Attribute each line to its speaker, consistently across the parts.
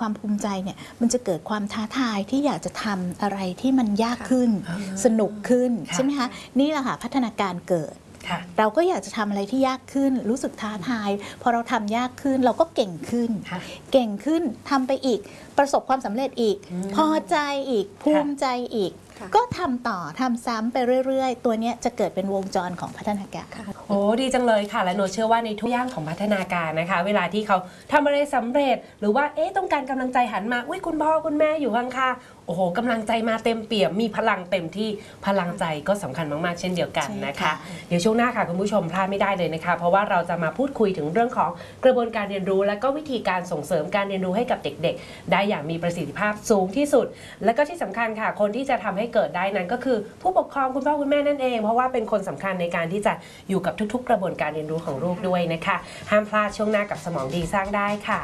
Speaker 1: ความภูมิใจเนี่ยมันจะเกิดความท้าทายที่อยากจะทำอะไรที่มันยากขึ้นสนุกขึ้นใช่ไหมคะนี่แหละค่ะพัฒนาการเกิดเราก็อยากจะทำอะไรที่ยากขึ้นรู้สึกท้าทายพอเราทำยากขึ้นเราก็เก่งขึ้นทำไปอีกประสบความสำเร็จอีกพอใจอีกภูมิใจอีกก็ทำต่อทำซ้ำไปเรื่อยๆตัวนี้จะเกิดเป็นวงจรของพัฒนาการ
Speaker 2: โอ้ดีจังเลยค่ะและโนเชื่อว่าในทุกย่างของพัฒนาการนะคะเวลาที่เขาทำอะไรสำเร็จหรือว่าต้องการกำลังใจหันมาอุ้ยคุณพ่อคุณแม่อยู่ข้างๆโอ้โหกำลังใจมาเต็มเปี่ยมมีพลังเต็มที่พลังใจก็สำคัญมากๆเช่นเดียวกันนะคะเดี๋ยวช่วงหน้าค่ะคุณผู้ชมพลาดไม่ได้เลยนะคะเพราะว่าเราจะมาพูดคุยถึงเรื่องของกระบวนการเรียนรู้และก็วิธีการส่งเสริมการเรียนรู้ให้กับเด็กๆได้อย่างมีประสิทธิภาพสูงที่สุดและก็ที่สำคัญค่ะคนที่จะทำให้เกิดได้นั้นก็คือผู้ปกครองคุณพ่อคุณแม่นั่นเองเพราะว่าเป็นคนสำคัญในการที่จะอยู่กับทุกๆกระบวนการเรียนรู้ของลูกด้วยนะคะห้ามพลาดช่วงหน้ากับสมองดีสร้างได้ค่ะ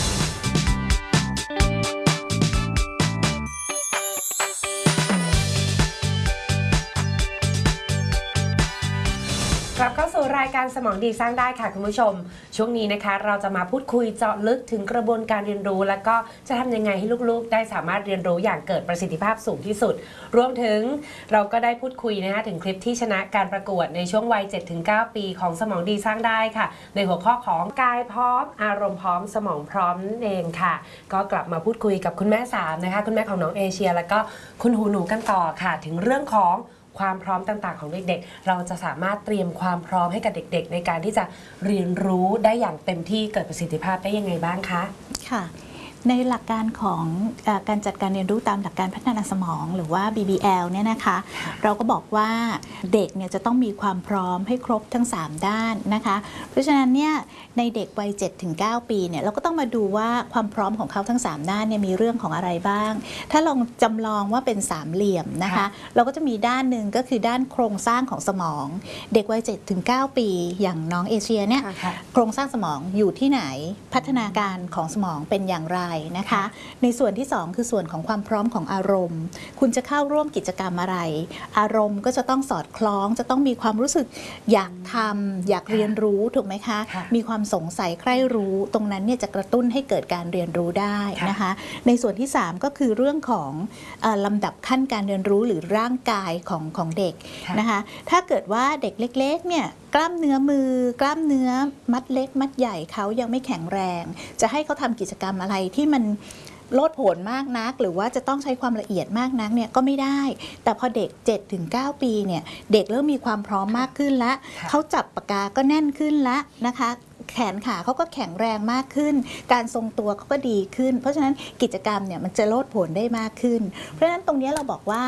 Speaker 2: กลับเข้าสู่รายการสมองดีสร้างได้ค่ะคุณผู้ชมช่วงนี้นะคะเราจะมาพูดคุยเจาะลึกถึงกระบวนการเรียนรู้แล้วก็จะทำยังไงให้ลูกๆได้สามารถเรียนรู้อย่างเกิดประสิทธิภาพสูงที่สุดรวมถึงเราก็ได้พูดคุยนะคะถึงคลิปที่ชนะการประกวดในช่วงวัย 7-9 ปีของสมองดีสร้างได้ค่ะในหัวข้อของกายพร้อมอารมณ์พร้อมสมองพร้อมนั่นเองค่ะก็กลับมาพูดคุยกับคุณแม่3นะคะคุณแม่ของน้องเอเชียแล้วก็คุณหูหนูกันต่อค่ะถึงเรื่องของความพร้อมต่างๆของเด็กๆเราจะสามารถเตรียมความพร้อมให้กับเด็กๆในการที่จะเรียนรู้ได้อย่างเต็มที่เกิดประสิทธิภาพได้ยังไงบ้างคะ
Speaker 1: ค่ะในหลักการของการจัดการเรียนรู้ตามหลักการพัฒนาสมองหรือว่า BBL เนี่ยนะคะเราก็บอกว่าเด็กเนี่ยจะต้องมีความพร้อมให้ครบทั้ง3ด้านนะคะเพราะฉะนั้นเนี่ยในเด็กวัย 7-9 ปีเนี่ยเราก็ต้องมาดูว่าความพร้อมของเขาทั้ง3ด้านเนี่ยมีเรื่องของอะไรบ้างถ้าลองจำลองว่าเป็นสามเหลี่ยมนะคะเราก็จะมีด้านหนึ่งก็คือด้านโครงสร้างของสมองเด็กวัย 7-9 ปีอย่างน้องเอเชียเนี่ยโครงสร้างสมองอยู่ที่ไหนพัฒนาการของสมองเป็นอย่างไรนะคะในส่วนที่2คือส่วนของความพร้อมของอารมณ์คุณจะเข้าร่วมกิจกรรมอะไรอารมณ์ก็จะต้องสอดคล้องจะต้องมีความรู้สึกอยากทำอยากเรียนรู้ถูกไหมคะมีความสงสัยใคร่รู้ตรงนั้นเนี่ยจะกระตุ้นให้เกิดการเรียนรู้ได้นะคะในส่วนที่3ก็คือเรื่องของลำดับขั้นการเรียนรู้หรือร่างกายของเด็กนะคะถ้าเกิดว่าเด็กเล็กๆเนี่ยกล้ามเนื้อมือกล้ามเนื้อมัดเล็กมัดใหญ่เขายังไม่แข็งแรงจะให้เขาทำกิจกรรมอะไรที่มันโลดโผนมากนักหรือว่าจะต้องใช้ความละเอียดมากนักเนี่ยก็ไม่ได้แต่พอเด็ก 7-9 ปีเนี่ยเด็กเริ่มมีความพร้อมมากขึ้นแล้วเขาจับปากกาก็แน่นขึ้นแล้วนะคะแขนขาเขาก็แข็งแรงมากขึ้นการทรงตัวเขาก็ดีขึ้นเพราะฉะนั้นกิจกรรมเนี่ยมันจะโลดโผนได้มากขึ้นเพราะฉะนั้นตรงนี้เราบอกว่า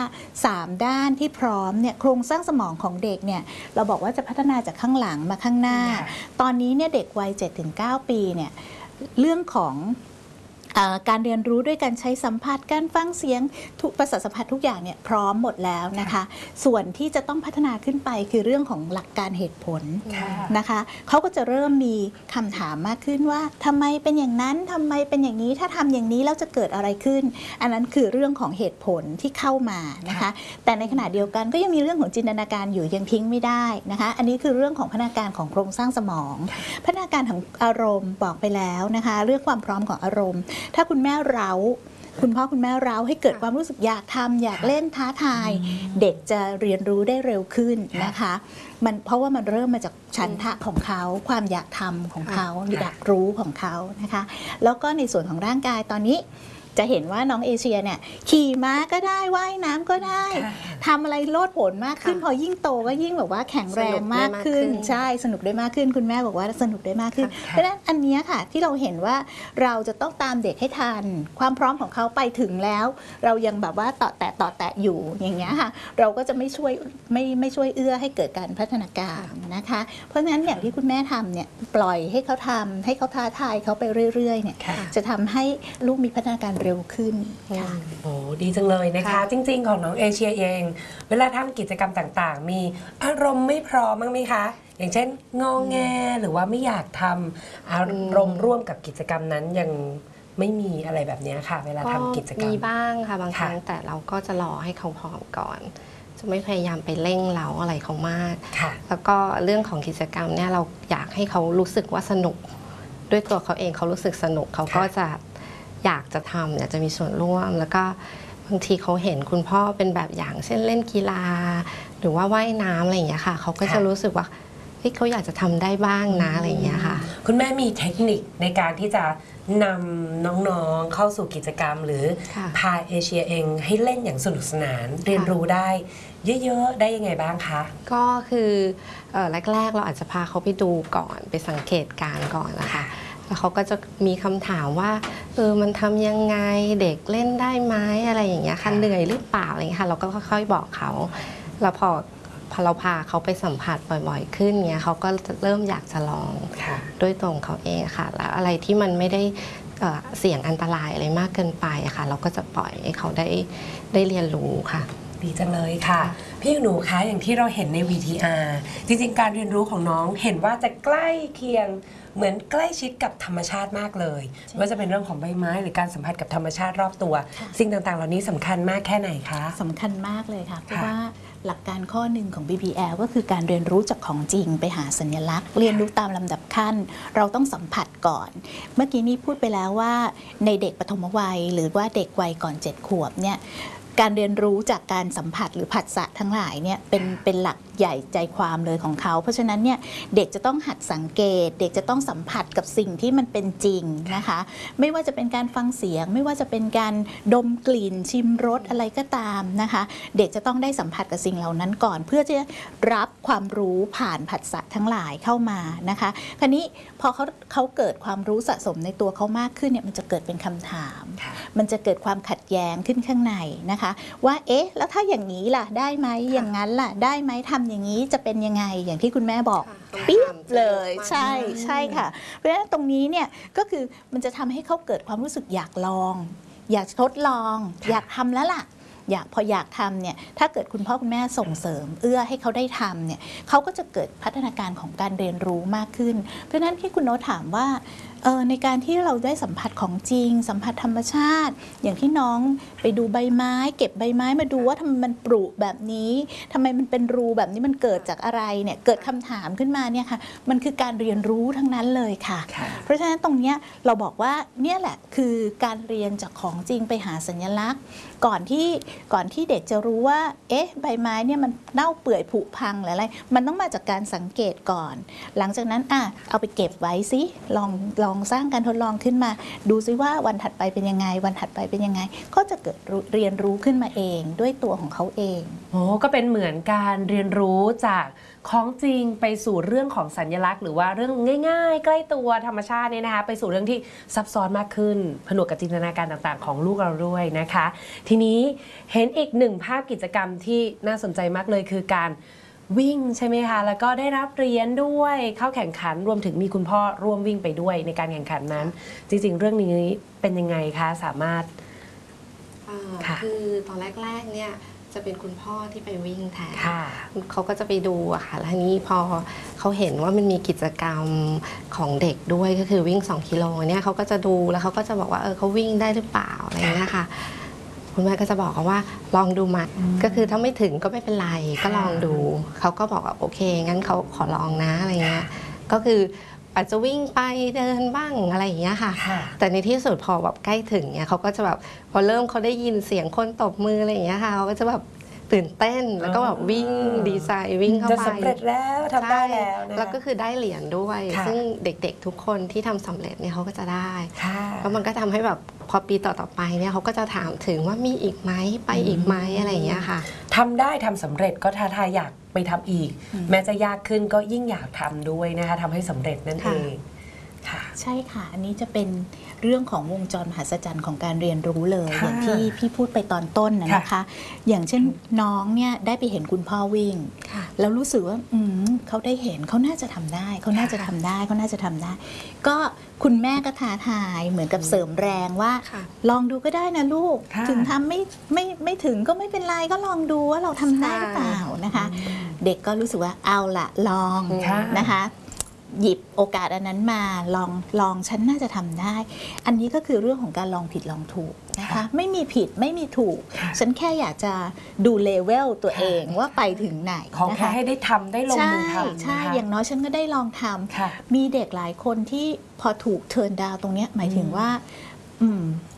Speaker 1: 3ด้านที่พร้อมเนี่ยโครงสร้างสมองของเด็กเนี่ยเราบอกว่าจะพัฒนาจากข้างหลังมาข้างหน้าตอนนี้เนี่ยเด็กวัย 7-9 ปีเนี่ยเรื่องของการเรียนรู้ด้วยการใช้สัมผัสการฟังเสียงทุกประสาทสัมผัสทุกอย่างเนี่ยพร้อมหมดแล้วนะคะส่วนที่จะต้องพัฒนาขึ้นไปคือเรื่องของหลักการเหตุผลนะคะเขาก็จะเริ่มมีคำถามมากขึ้นว่าทำไมเป็นอย่างนั้นทำไมเป็นอย่างนี้ถ้าทำอย่างนี้แล้วจะเกิดอะไรขึ้นอันนั้นคือเรื่องของเหตุผลที่เข้ามานะคะแต่ในขณะเดียวกันก็ยังมีเรื่องของจินตนาการอยู่ยังทิ้งไม่ได้นะคะอันนี้คือเรื่องของพัฒนาการของโครงสร้างสมองพัฒนาการของอารมณ์บอกไปแล้วนะคะเรื่องความพร้อมของอารมณ์ถ้าคุณแม่เราคุณพ่อคุณแม่เราให้เกิดความรู้สึกอยากทำอยากเล่นท้าทายเด็กจะเรียนรู้ได้เร็วขึ้นนะคะมันเพราะว่ามันเริ่มมาจากฉันทะของเขาความอยากทำของเขาอยากรู้ของเขานะคะแล้วก็ในส่วนของร่างกายตอนนี้จะเห็นว่าน้องเอเชียเนี่ยขี่ม้าก็ได้ว่ายน้ำก็ได้ทำอะไรโลดโผนมากขึ้นพอยิ่งโตก็ยิ่งแบบว่าแข็งแรงมากขึ้นใช่สนุกได้มากขึ้นคุณแม่บอกว่าสนุกได้มากขึ้นเพราะฉะนั้นอันนี้ค่ะที่เราเห็นว่าเราจะต้องตามเด็กให้ทันความพร้อมของเขาไปถึงแล้วเรายังแบบว่าต่อแตะอยู่อย่างเงี้ยค่ะเราก็จะไม่ช่วยเอื้อให้เกิดการพัฒนาการนะคะเพราะฉะนั้นอย่างที่คุณแม่ทำเนี่ยปล่อยให้เขาทำให้เขาท้าทายเขาไปเรื่อยๆเนี่ยจะทำให้ลูกมีพัฒนาการเร็วขึ้นค่ะ
Speaker 2: โอ้ดีจังเลยนะคะจริงๆของน้องเอเชียเองเวลาทำกิจกรรมต่างๆมีอารมณ์ไม่พร้อมบ้างไหมคะอย่างเช่นงอแงหรือว่าไม่อยากทำอารมณ์ร่วมกับกิจกรรมนั้นยังไม่มีอะไรแบบนี้ค่ะเวลาทำกิจกรรม
Speaker 3: มีบ้างค่ะบางครั้งแต่เราก็จะรอให้เขาพร้อมก่อนจะไม่พยายามไปเร่งเร้าอะไรเขามากแล้วก็เรื่องของกิจกรรมเนี่ยเราอยากให้เขารู้สึกว่าสนุกด้วยตัวเขาเองเขารู้สึกสนุกเขาก็จะอยากจะทำอยากจะมีส่วนร่วมแล้วก็บางทีเขาเห็นคุณพ่อเป็นแบบอย่างเช่นเล่นกีฬาหรือว่าว่ายน้ำอะไรอย่างเงี้ยค่ะเขาก็จะรู้สึกว่าเขาอยากจะทำได้บ้างนะอะไรอย่างเงี้ยค่ะ
Speaker 2: คุณแม่มีเทคนิคในการที่จะนำน้องๆเข้าสู่กิจกรรมหรือพาเอเชียเองให้เล่นอย่างสนุกสนานเรียนรู้ได้เยอะๆได้ยังไงบ้างคะ
Speaker 3: ก็คือแรกๆเราอาจจะพาเขาไปดูก่อนไปสังเกตการก่อนนะคะแล้วเขาก็จะมีคำถามว่ามันทำยังไงเด็กเล่นได้ไหมอะไรอย่างเงี้ยค่ะเหนื่อยหรือเปล่าอะไรอย่างเงี้ยค่ะเราก็ค่อยๆบอกเขาแล้วพอเราพาเขาไปสัมผัสบ่อยๆขึ้นเงี้ยเขาก็เริ่มอยากจะลองด้วยตัวของเขาเองค่ะแล้วอะไรที่มันไม่ได้เสี่ยงอันตรายอะไรมากเกินไปค่ะเราก็จะปล่อยให้เขาได้เรียนรู้ค่ะ
Speaker 2: ดีจังเลยค่ะพี่หนูคะอย่างที่เราเห็นใน VTR จริงๆการเรียนรู้ของน้องเห็นว่าจะใกล้เคียงเหมือนใกล้ชิดกับธรรมชาติมากเลยว่าจะเป็นเรื่องของใบไม้หรือการสัมผัสกับธรรมชาติรอบตัวสิ่งต่างๆเหล่านี้สำคัญมากแค่ไหนคะ
Speaker 1: สำคัญมากเลยค่ะเพราะว่าหลักการข้อหนึ่งของ BBL ก็คือการเรียนรู้จากของจริงไปหาสัญลักษณ์เรียนรู้ตามลำดับขั้นเราต้องสัมผัสก่อน เมื่อกี้นี้พูดไปแล้วว่าในเด็กปฐมวัยหรือว่าเด็กวัยก่อน 7 ขวบเนี่ยการเรียนรู้จากการสัมผัสหรือผัสสะทั้งหลายเนี่ยเป็นหลักใหญ่ใจความเลยของเขาเพราะฉะนั้นเนี่ยเด็กจะต้องหัดสังเกตเด็กจะต้องสัมผัสกับสิ่งที่มันเป็นจริงนะคะไม่ว่าจะเป็นการฟังเสียงไม่ว่าจะเป็นการดมกลิ่นชิมรสอะไรก็ตามนะคะเด็กจะต้องได้สัมผัสกับสิ่งเหล่านั้นก่อนเพื่อจะรับความรู้ผ่านผัสสะทั้งหลายเข้ามานะคะคราวนี้พอเขาเกิดความรู้สะสมในตัวเขามากขึ้นเนี่ยมันจะเกิดเป็นคำถามมันจะเกิดความขัดแย้งขึ้นข้างในนะคะว่าเอ๊ะแล้วถ้าอย่างนี้ล่ะได้ไหมอย่างนั้นล่ะได้ไหมทำอย่างนี้จะเป็นยังไงอย่างที่คุณแม่บอกปิ๊บเลยใช่ค่ะเพราะฉะนั้นตรงนี้เนี่ยก็คือมันจะทำให้เขาเกิดความรู้สึกอยากลองอยากทดลองอยากทำแล้วล่ะพออยากทำเนี่ยถ้าเกิดคุณพ่อคุณแม่ส่งเสริมเอื้อให้เขาได้ทำเนี่ยเขาก็จะเกิดพัฒนาการของการเรียนรู้มากขึ้นเพราะฉะนั้นที่คุณโน้ตถามว่าในการที่เราได้สัมผัสของจริงสัมผัสธรรมชาติอย่างที่น้องไปดูใบไม้เก็บใบไม้มาดูว่าทำไมมันปรุแบบนี้ทำไมมันเป็นรูแบบนี้มันเกิดจากอะไรเนี่ยเกิดคำถามขึ้นมาเนี่ยค่ะมันคือการเรียนรู้ทั้งนั้นเลยค่ะเพราะฉะนั้นตรงเนี้ยเราบอกว่าเนี่ยแหละคือการเรียนจากของจริงไปหาสัญลักษณ์ก่อนที่เด็กจะรู้ว่าเอ๊ะใบไม้เนี่ยมันเน่าเปื่อยผุพังหรืออะไรมันต้องมาจากการสังเกตก่อนหลังจากนั้นเอาไปเก็บไว้สิลองสร้างการทดลองขึ้นมาดูซิว่าวันถัดไปเป็นยังไงวันถัดไปเป็นยังไงก็จะเกิดเรียนรู้ขึ้นมาเองด้วยตัวของเขาเอง
Speaker 2: โอ้ก็เป็นเหมือนการเรียนรู้จากของจริงไปสู่เรื่องของสัญลักษณ์หรือว่าเรื่องง่ายๆใกล้ตัวธรรมชาติเนี่ยนะคะไปสู่เรื่องที่ซับซ้อนมากขึ้นผนวกกับจินตนาการต่างๆของลูกเราด้วยนะคะทีนี้เห็นอีกหนึ่งภาพกิจกรรมที่น่าสนใจมากเลยคือการวิ่งใช่ไหมคะแล้วก็ได้รับเหรียญด้วยเข้าแข่งขันรวมถึงมีคุณพ่อร่วมวิ่งไปด้วยในการแข่งขันนั้นจริงๆเรื่องนี้เป็นยังไงคะสามารถ
Speaker 3: คือตอนแรกๆเนี่ยจะเป็นคุณพ่อที่ไปวิ่งแทนเขาก็จะไปดูอะค่ะแล้วนี้พอเขาเห็นว่ามันมีกิจกรรมของเด็กด้วยก็คือวิ่ง2 กิโลเนี่ยเขาก็จะดูแล้วเขาก็จะบอกว่าเขาวิ่งได้หรือเปล่าอะไรอย่างเงี้ยค่ะคุณแม่ก็จะบอกเขาว่าลองดูมาก็คือถ้าไม่ถึงก็ไม่เป็นไรก็ลองดูเขาก็บอกว่าโอเคงั้นเขาขอลองนะอะไรเงี้ยก็คืออาจจะวิ่งไปเดินบ้างอะไรอย่างเงี้ยค่ะแต่ในที่สุดพอแบบใกล้ถึงเนี่ยเขาก็จะแบบพอเริ่มเขาได้ยินเสียงคนตบมืออะไรอย่างเงี้ยค่ะเขาก็จะแบบตื่นเต้นแล้วก็แบบวิ่งดีไซน์วิ่งเข้าไป
Speaker 2: จะสำเร็จแล้วทำได้แล้วนะ
Speaker 3: แล้วก็คือได้เหรียญด้วยซึ่งเด็กๆทุกคนที่ทำสำเร็จเนี่ยเขาก็จะได้แล้วมันก็ทำให้แบบพอปีต่อๆไปเนี่ยเขาก็จะถามถึงว่ามีอีกไหมไปอีกไหมอะไรอย่างเงี้ยค่ะ
Speaker 2: ทำได้ทำสำเร็จก็ท้าทายอยากไปทำอีกแม้จะยากขึ้นก็ยิ่งอยากทำด้วยนะคะทำให้สำเร็จนั่นเอง
Speaker 1: ใช่ค่ะอันนี้จะเป็นเรื่องของวงจรมหัศจรรย์ของการเรียนรู้เลยอย่างที่พี่พูดไปตอนต้นนะคะอย่างเช่นน้องเนี่ยได้ไปเห็นคุณพ่อวิ่งแล้วรู้สึกว่าเขาได้เห็นเขาน่าจะทำได้เขาน่าจะทำได้เขาน่าจะทำได้ก็คุณแม่ก็ท้าทายเหมือนกับเสริมแรงว่าลองดูก็ได้นะลูกถึงทำไม่ถึงก็ไม่เป็นไรก็ลองดูว่าเราทำได้หรือเปล่านะคะเด็กก็รู้สึกว่าเอาละลองนะคะหยิบโอกาสอันนั้นมาลองฉันน่าจะทำได้อันนี้ก็คือเรื่องของการลองผิดลองถูกนะคะไม่มีผิดไม่มีถูกฉันแค่อยากจะดูเลเวลตัวเองว่าไปถึงไหน
Speaker 2: ขอแค่ให้ได้ทำได้ลงมือทำ
Speaker 1: ใช่อย่างน้อยฉันก็ได้ลองทำมีเด็กหลายคนที่พอถูกเทิร์นดาวตรงนี้หมายถึงว่า